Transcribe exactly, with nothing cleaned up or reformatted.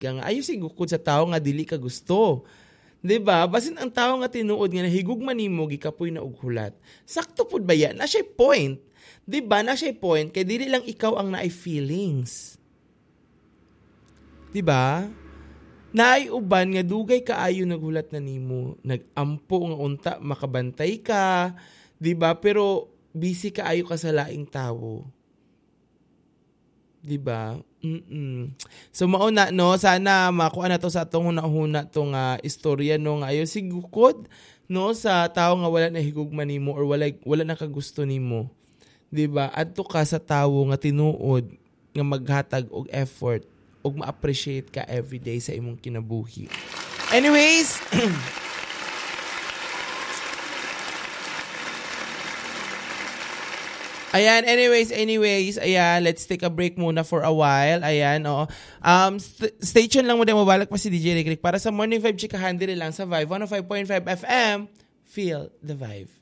nga ayo sigukod sa tao nga dili ka gusto. 'Di ba? Basin ang tao nga tinuod nga nahigugma nimo gikapoy na og hulat. Sakto pud ba yan? Na siya point. 'Di ba? Na siya point kay dili lang ikaw ang naay feelings. 'Di ba? Naay uban nga dugay kaayo naghulat na nimo, nagampo nga unta makabantay ka, 'di ba? Pero busy kaayo ka sa laing tawo. 'Di ba? Mm. So mao na no, sana makuha na to sa atong hunahuna tong uh, istorya no nga ayo sigukod no sa tawo nga wala na higugma nimo or wala wala na kagusto nimo. 'Di ba? Adto ka sa tawo nga tinuod nga maghatag og effort ug ma-appreciate ka everyday sa imong kinabuhi. Anyways, Ayan, anyways, anyways, ayan, let's take a break muna for a while. Ayan, oh. Um, st- stay tuned lang muna, mabalak pa si D J Rick Rick para sa Morning Vibe Chikahan, dire lang sa Vibe one oh five point five F M. Feel the vibe.